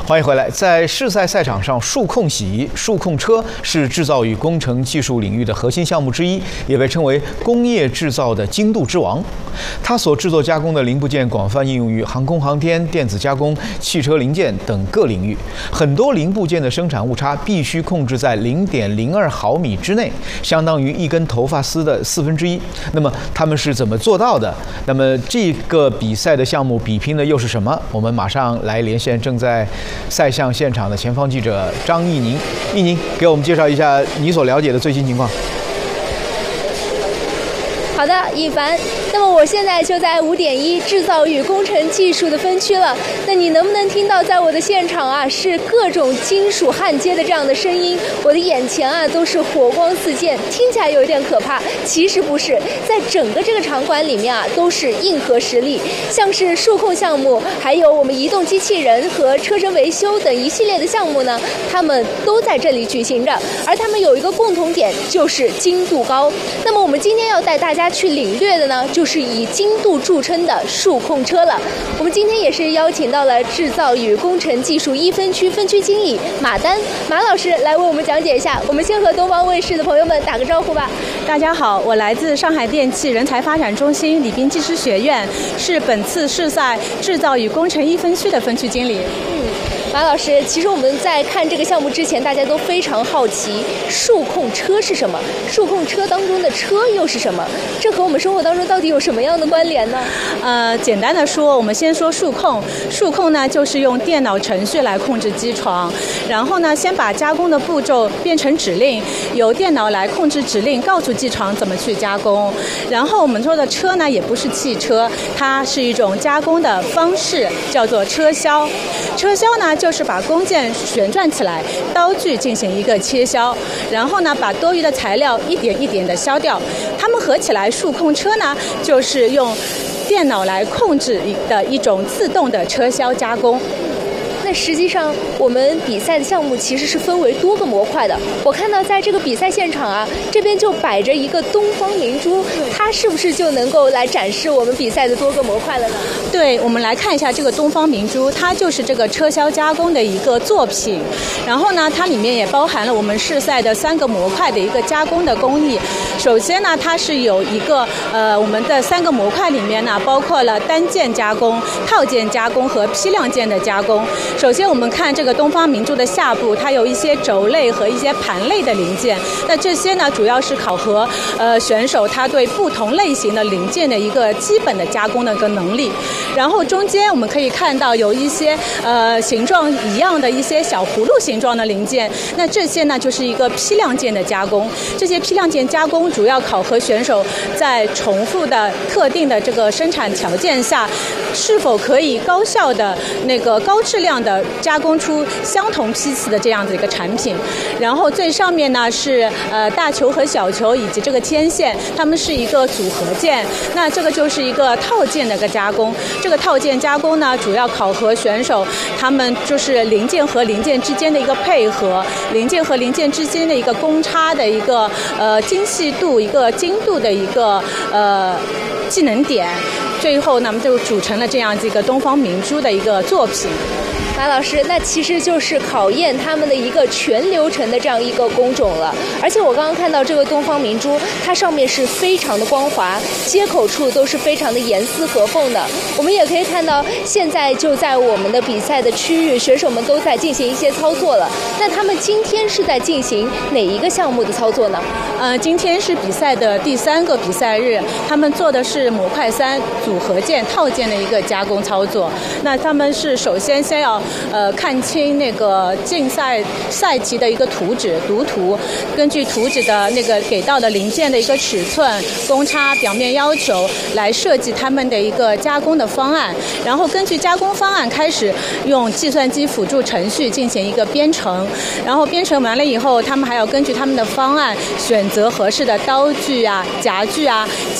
欢迎回来。在世赛赛场上，数控洗、数控车是制造与工程技术领域的核心项目之一，也被称为工业制造的精度之王。它所制作加工的零部件广泛应用于航空航天、电子加工、汽车零件等各领域。很多零部件的生产误差必须控制在0.02毫米之内，相当于一根头发丝的1/4。那么他们是怎么做到的？那么这个比赛的项目比拼的又是什么？我们马上来连线正在赛项现场的前方记者张艺宁。艺宁，给我们介绍一下你所了解的最新情况。 好的，一凡。那么我现在就在5.1制造与工程技术的分区了。那你能不能听到，在我的现场啊，是各种金属焊接的这样的声音？我的眼前啊都是火光四溅，听起来有一点可怕。其实不是，在整个这个场馆里面啊，都是硬核实力，像是数控项目，还有我们移动机器人和车身维修等一系列的项目呢，他们都在这里举行着。而他们有一个共同点，就是精度高。那么我们今天要带大家去领略的呢，就是以精度著称的数控车了。我们今天也是邀请到了制造与工程技术1分区分区经理马丹马老师来为我们讲解一下。我们先和东方卫视的朋友们打个招呼吧。 大家好，我来自上海电气人才发展中心礼宾技师学院，是本次世赛制造与工程1分区的分区经理。 马老师，其实我们在看这个项目之前，大家都非常好奇，数控车是什么？数控车当中的车又是什么？这和我们生活当中到底有什么样的关联呢？ 简单的说，我们先说数控。数控呢，就是用电脑程序来控制机床，然后呢，先把加工的步骤变成指令，由电脑来控制指令，告诉机床怎么去加工。然后我们说的车呢，也不是汽车，它是一种加工的方式，叫做车削。车削呢，就是把工件旋转起来，刀具进行一个切削，然后呢，把多余的材料一点一点的削掉。它们合起来，数控车呢，就是用电脑来控制的一种自动的车削加工。 那实际上，我们比赛的项目其实是分为多个模块的。我看到在这个比赛现场啊，这边就摆着一个东方明珠，它是不是就能够来展示我们比赛的多个模块了呢？ 对，我们来看一下这个东方明珠，它就是这个车削加工的一个作品。然后呢，它里面也包含了我们世赛的3个模块的一个加工的工艺。首先呢，它是有一个我们的3个模块里面呢，包括了单件加工、套件加工和批量件的加工。首先我们看这个东方明珠的下部，它有一些轴类和一些盘类的零件。那这些呢，主要是考核选手他对不同类型的零件的一个基本的加工的一个能力。然后中间我们可以看到有一些形状一样的一些小葫芦形状的零件。那这些呢，就是一个批量件的加工。这些批量件加工主要考核选手在重复的特定的这个生产条件下，是否可以高效的高质量的加工出相同批次的这样的一个产品。然后最上面呢是大球和小球以及这个天线，它们是一个组合件。那这个就是一个套件的一个加工。这个套件加工呢，主要考核选手他们就是零件和零件之间的一个配合，零件和零件之间的一个公差的一个精细度、一个精度的一个技能点。最后呢，就组成了这样一个东方明珠的一个作品。 马老师，那其实就是考验他们的一个全流程的这样一个工种了。而且我刚刚看到这个东方明珠，它上面是非常的光滑，接口处都是非常的严丝合缝的。我们也可以看到，现在就在我们的比赛的区域，选手们都在进行一些操作了。那他们今天是在进行哪一个项目的操作呢？ 今天是比赛的第3个比赛日，他们做的是模块3组合件、套件的一个加工操作。那他们是首先要看清那个竞赛赛题的一个图纸读图，根据图纸的给到的零件的一个尺寸、公差、表面要求来设计他们的一个加工的方案。然后根据加工方案开始用计算机辅助程序进行一个编程。然后编程完了以后，他们还要根据他们的方案选择合适的刀具啊、夹具啊。